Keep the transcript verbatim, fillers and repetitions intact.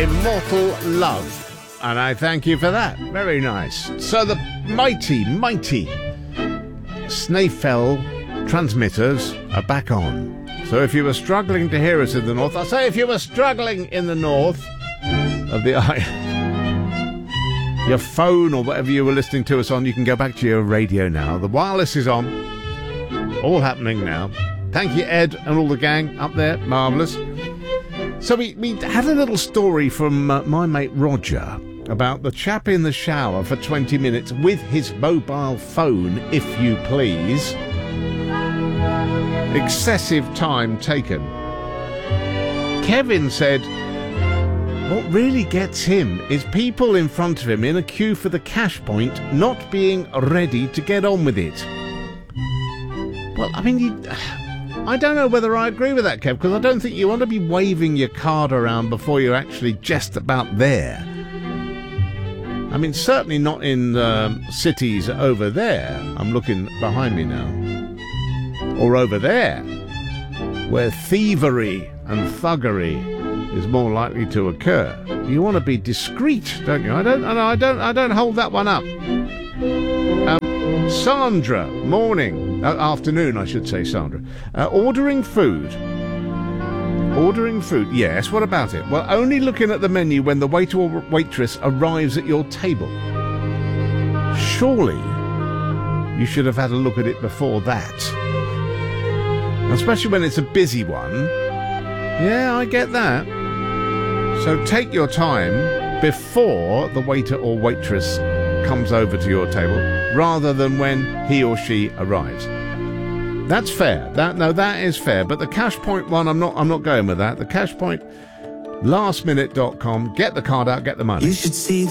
Immortal Love. And I thank you for that. Very nice. So the mighty, mighty Snaefell transmitters are back on. So if you were struggling to hear us in the north, I say if you were struggling in the north of the your phone or whatever you were listening to us on, you can go back to your radio now. The wireless is on. All happening now. Thank you, Ed, and all the gang up there. Marvellous. So we, we had a little story from uh, my mate Roger about the chap in the shower for twenty minutes with his mobile phone, if you please. Excessive time taken. Kevin said what really gets him is people in front of him in a queue for the cash point not being ready to get on with it. Well, I mean, you, I don't know whether I agree with that, Kev, because I don't think you want to be waving your card around before you're actually just about there. I mean, certainly not in um, cities over there. I'm looking behind me now. Or over there, where thievery and thuggery is more likely to occur. You want to be discreet, don't you? I don't. I don't. I don't hold that one up. Um, Sandra, morning, uh, afternoon, I should say, Sandra. Uh, ordering food. Ordering food. Yes. What about it? Well, only looking at the menu when the waiter or waitress arrives at your table. Surely, you should have had a look at it before that. Especially when it's a busy one. Yeah, I get that. So take your time before the waiter or waitress comes over to your table, rather than when he or she arrives. That's fair. That no, that is fair. But the cash point one, I'm not. I'm not going with that. The cash point, last minute dot com. Get the card out. Get the money. You should see.